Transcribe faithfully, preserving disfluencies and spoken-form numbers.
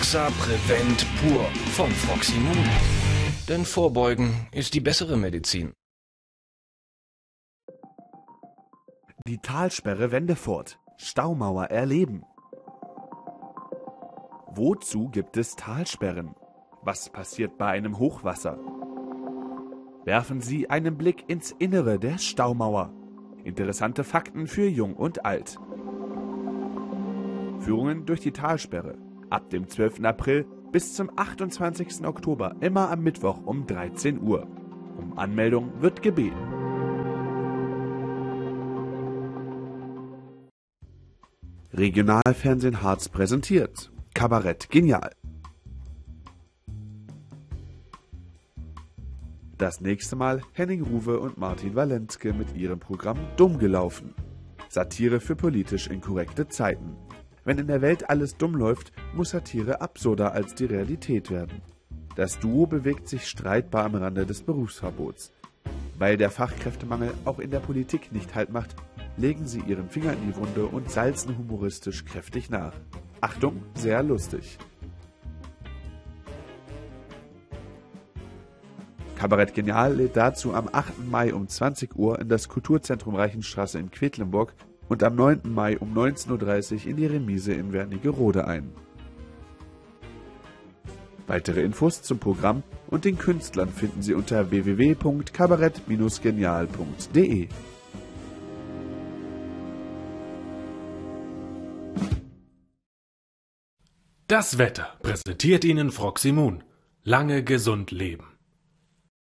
Roxa Prevent pur von Froximun. Denn Vorbeugen ist die bessere Medizin. Die Talsperre Wendefurt. Staumauer erleben. Wozu gibt es Talsperren? Was passiert bei einem Hochwasser? Werfen Sie einen Blick ins Innere der Staumauer. Interessante Fakten für Jung und Alt. Führungen durch die Talsperre. Ab dem zwölften April bis zum achtundzwanzigsten Oktober, immer am Mittwoch um dreizehn Uhr. Um Anmeldung wird gebeten. Regionalfernsehen Harz präsentiert Kabarett Genial. Das nächste Mal Henning Ruwe und Martin Walentke mit ihrem Programm Dumm gelaufen. Satire für politisch inkorrekte Zeiten. Wenn in der Welt alles dumm läuft, muss Satire absurder als die Realität werden. Das Duo bewegt sich streitbar am Rande des Berufsverbots. Weil der Fachkräftemangel auch in der Politik nicht Halt macht, legen sie ihren Finger in die Wunde und salzen humoristisch kräftig nach. Achtung, sehr lustig. Kabarett Genial lädt dazu am achten Mai um zwanzig Uhr in das Kulturzentrum Reichenstraße in Quedlinburg und am neunten Mai um neunzehn Uhr dreißig in die Remise in Wernigerode ein. Weitere Infos zum Programm und den Künstlern finden Sie unter w w w punkt kabarett Bindestrich genial punkt de. Das Wetter präsentiert Ihnen Froximun. Lange gesund leben.